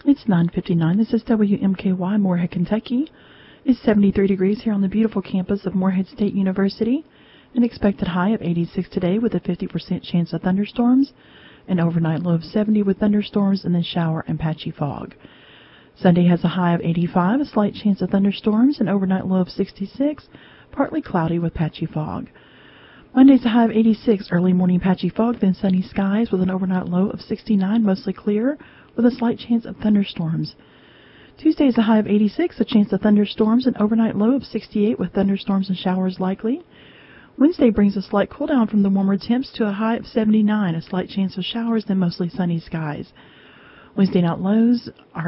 It's 9:59. This is WMKY, Moorhead, Kentucky. It's 73 degrees here on the beautiful campus of Moorhead State University. An expected high of 86 today with a 50% chance of thunderstorms. An overnight low of 70 with thunderstorms and then shower and patchy fog. Sunday has a high of 85, a slight chance of thunderstorms, an overnight low of 66, partly cloudy with patchy fog. Monday's a high of 86, early morning patchy fog, then sunny skies with an overnight low of 69, mostly clear, with a slight chance of thunderstorms. Tuesday is a high of 86, a chance of thunderstorms, an overnight low of 68 with thunderstorms and showers likely. Wednesday brings a slight cool down from the warmer temps to a high of 79, a slight chance of showers, then mostly sunny skies. Wednesday night lows are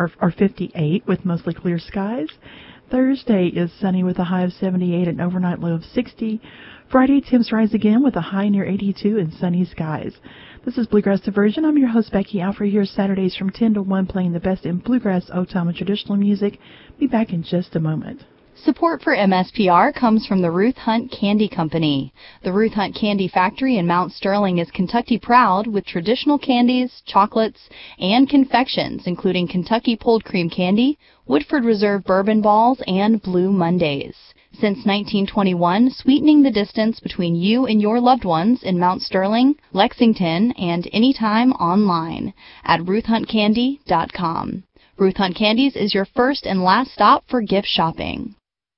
58 with mostly clear skies. Thursday is sunny with a high of 78 and overnight low of 60. Friday, temps rise again with a high near 82 and sunny skies. This is Bluegrass Diversion. I'm your host, Becky Alfrey, here Saturdays from 10 to 1 playing the best in bluegrass, old-time, and traditional music. Be back in just a moment. Support for MSPR comes from the Ruth Hunt Candy Company. The Ruth Hunt Candy Factory in Mount Sterling is Kentucky proud with traditional candies, chocolates, and confections, including Kentucky Pulled Cream Candy, Woodford Reserve Bourbon Balls, and Blue Mondays. Since 1921, sweetening the distance between you and your loved ones in Mount Sterling, Lexington, and anytime online at RuthHuntCandy.com. Ruth Hunt Candies is your first and last stop for gift shopping.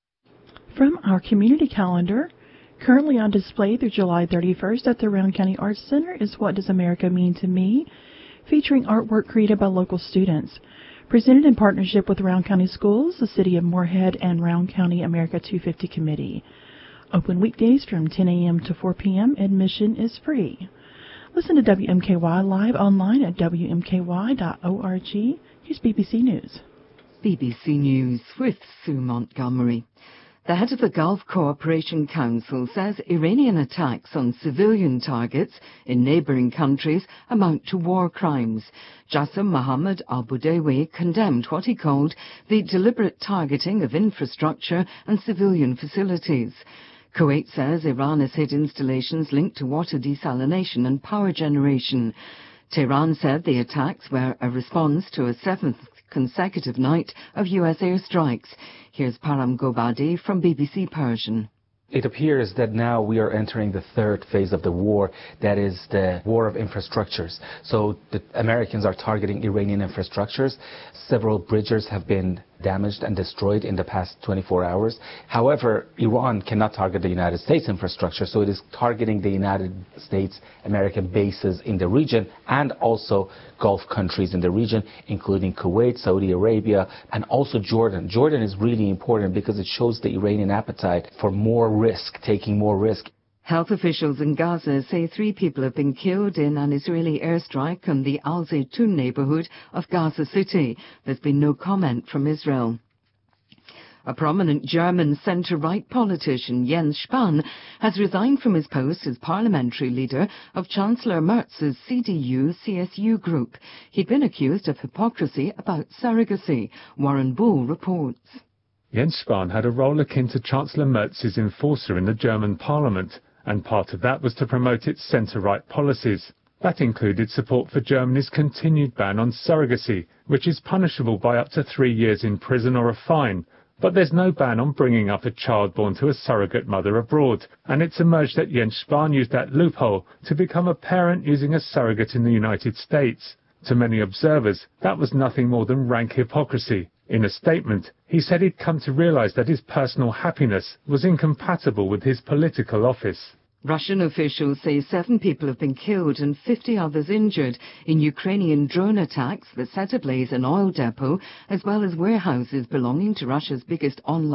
From our community calendar, currently on display through July 31st at the Round County Arts Center is What Does America Mean to Me?, featuring artwork created by local students. Presented in partnership with Round County Schools, the City of Moorhead, and Round County America 250 Committee. Open weekdays from 10 a.m. to 4 p.m. Admission is free. Listen to WMKY live online at WMKY.org. Here's BBC News. BBC News with Sue Montgomery. The head of the Gulf Cooperation Council says Iranian attacks on civilian targets in neighbouring countries amount to war crimes. Jassim Mohammed al-Budawi condemned what he called the deliberate targeting of infrastructure and civilian facilities. Kuwait says Iran has hit installations linked to water desalination and power generation. Tehran said the attacks were a response to a seventh consecutive night of U.S. airstrikes. Here's Param Gobadi from BBC Persian. It appears that now we are entering the third phase of the war, that is the war of infrastructures. So the Americans are targeting Iranian infrastructures. Several bridges have been damaged and destroyed in the past 24 hours. However, Iran cannot target the United States infrastructure, so it is targeting the United States American bases in the region and also Gulf countries in the region, including Kuwait, Saudi Arabia, and also Jordan. Jordan is really important because it shows the Iranian appetite for more risk, taking more risk. Health officials in Gaza say 3 people have been killed in an Israeli airstrike on the Al Zaytun neighborhood of Gaza City. There's been no comment from Israel. A prominent German centre-right politician, Jens Spahn, has resigned from his post as parliamentary leader of Chancellor Merz's CDU-CSU group. He'd been accused of hypocrisy about surrogacy. Warren Bull reports. Jens Spahn had a role akin to Chancellor Merz's enforcer in the German parliament, and part of that was to promote its centre-right policies. That included support for Germany's continued ban on surrogacy, which is punishable by up to 3 years in prison or a fine. But there's no ban on bringing up a child born to a surrogate mother abroad, and it's emerged that Jens Spahn used that loophole to become a parent using a surrogate in the United States. To many observers, that was nothing more than rank hypocrisy. In a statement, he said he'd come to realize that his personal happiness was incompatible with his political office. Russian officials say 7 people have been killed and 50 others injured in Ukrainian drone attacks that set ablaze an oil depot as well as warehouses belonging to Russia's biggest online